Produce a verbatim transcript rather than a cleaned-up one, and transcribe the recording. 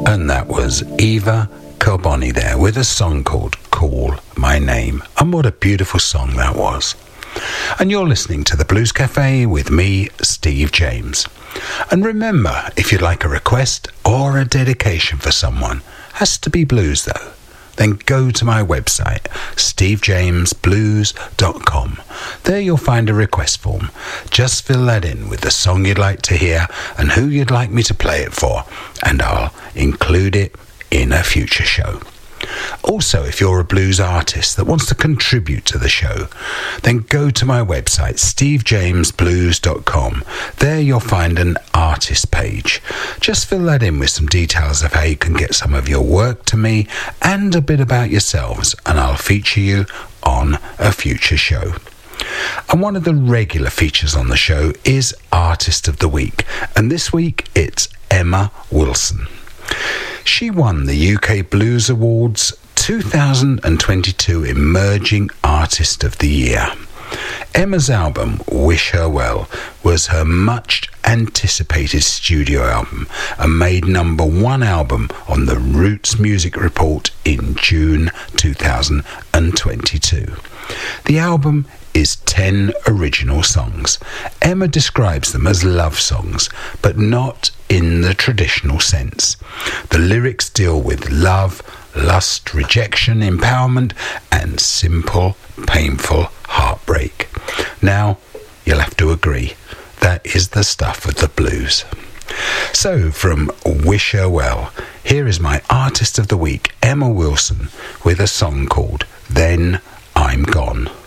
And that was Eva Carboni there with a song called Call My Name. And what a beautiful song that was. And you're listening to the Blues Cafe with me, Steve James. And remember, if you'd like a request or a dedication for someone, has to be blues though, then go to my website, steve james blues dot com. There you'll find a request form. Just fill that in with the song you'd like to hear and who you'd like me to play it for, and I'll include it in a future show. Also, if you're a blues artist that wants to contribute to the show, then go to my website, steve james blues dot com. There you'll find an artist page. Just fill that in with some details of how you can get some of your work to me and a bit about yourselves, and I'll feature you on a future show. And one of the regular features on the show is Artist of the Week, and this week it's Emma Wilson. She won the U K Blues Awards two thousand twenty-two Emerging Artist of the Year. Emma's album, Wish Her Well, was her much anticipated studio album and made number one album on the Roots Music Report in June two thousand twenty-two. The album is ten original songs. Emma describes them as love songs, but not in the traditional sense. The lyrics deal with love, lust, rejection, empowerment, and simple, painful heartbreak. Now, you'll have to agree, that is the stuff of the blues. So, from Wish Her Well, here is my Artist of the Week, Emma Wilson, with a song called Then I'm Gone.